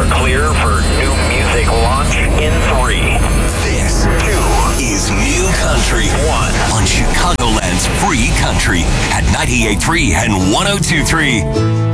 are clear for new music launch in 3. This 2 is New Country 1 on Chicagoland's Free Country at 98.3 and 102.3.